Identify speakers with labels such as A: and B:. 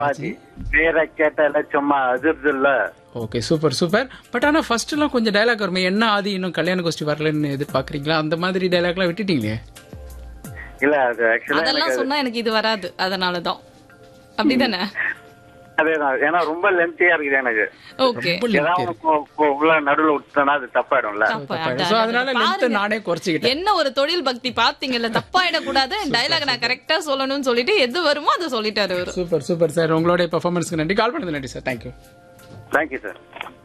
A: பாதி பேரை கேட்டால சும்மா அதிர்து இல்ல.
B: Okay, super super. பட் ஆனா ஃபர்ஸ்ட் எல்லாம் கொஞ்சம் டைலாக் வருமே, என்ன ஆதி இன்னும் கல்யாண கோஷ்டி வரலன்னு எதிர்பார்க்கறீங்களா? அந்த மாதிரி டைலாக்லாம் விட்டுட்டீங்களே.
A: இல்ல அது ஆக்சுவலா
C: அதெல்லாம் சொன்னா எனக்கு இது வராது, அதனாலதான். அப்படிதானே?
A: அதேதான். ஏன்னா ரொம்ப லென்த்தியா இருக்குது எனக்கு.
C: ஓகே,
A: ஏதாவது உள்ள நடுவுல விட்டுனா அது தப்பாயிடும்ல.
B: So, அதனால லென்த் நானே குறைச்சிக்கிட்டேன்.
C: என்ன ஒரு தொழில் பக்தி பாத்தீங்கல்ல, தப்பாயிடக்கூடாது, டைலாக் நான் கரெக்டா சொல்லணும்னு சொல்லிட்டு எது வருமோ அதை சொல்லிட்டாரு அவரு.
B: Super super sir. உங்களுடைய பெர்ஃபார்மன்ஸ்க்கு நன்றி. கால் பண்ணது நன்றி சார். தேங்க்யூ.
A: Thank you sir.